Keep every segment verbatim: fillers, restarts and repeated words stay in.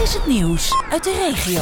is het nieuws uit de regio.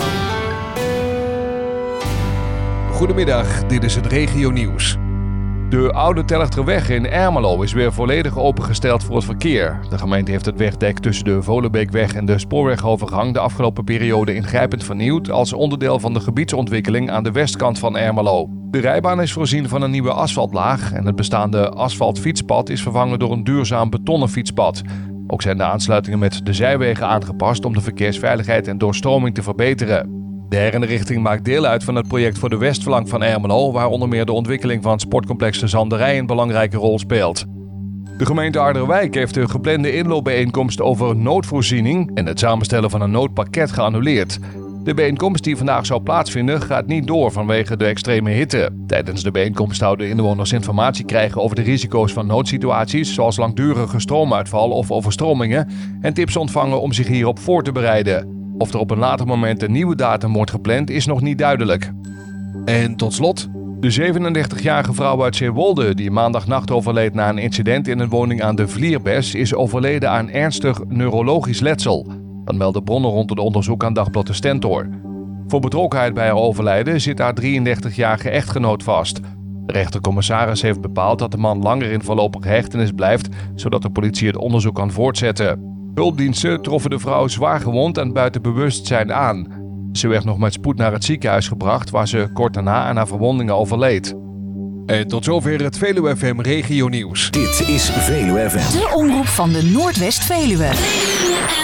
Goedemiddag, dit is het regionieuws. De Oude Telchterweg in Ermelo is weer volledig opengesteld voor het verkeer. De gemeente heeft het wegdek tussen de Volenbeekweg en de spoorwegovergang de afgelopen periode ingrijpend vernieuwd als onderdeel van de gebiedsontwikkeling aan de westkant van Ermelo. De rijbaan is voorzien van een nieuwe asfaltlaag en het bestaande asfaltfietspad is vervangen door een duurzaam betonnen fietspad. Ook zijn de aansluitingen met de zijwegen aangepast om de verkeersveiligheid en doorstroming te verbeteren. De herinrichting maakt deel uit van het project voor de westflank van Ermelo, waar onder meer de ontwikkeling van sportcomplex De Zanderij een belangrijke rol speelt. De gemeente Harderwijk heeft de geplande inloopbijeenkomst over noodvoorziening en het samenstellen van een noodpakket geannuleerd. De bijeenkomst die vandaag zou plaatsvinden gaat niet door vanwege de extreme hitte. Tijdens de bijeenkomst zouden inwoners informatie krijgen over de risico's van noodsituaties, zoals langdurige stroomuitval of overstromingen, en tips ontvangen om zich hierop voor te bereiden. Of er op een later moment een nieuwe datum wordt gepland is nog niet duidelijk. En tot slot, de zevenendertigjarige vrouw uit Zeewolde die maandagnacht overleed na een incident in een woning aan de Vlierbes is overleden aan ernstig neurologisch letsel. Dat melden bronnen rond het onderzoek aan Dagblad de Stentor. Voor betrokkenheid bij haar overlijden zit haar drieëndertigjarige echtgenoot vast. De rechtercommissaris heeft bepaald dat de man langer in voorlopige hechtenis blijft, zodat de politie het onderzoek kan voortzetten. Hulpdiensten troffen de vrouw zwaar gewond en buiten bewustzijn aan. Ze werd nog met spoed naar het ziekenhuis gebracht, waar ze kort daarna aan haar verwondingen overleed. En tot zover het Veluwe F M Regionieuws. Dit is Veluwe F M. De omroep van de Noordwest-Veluwe.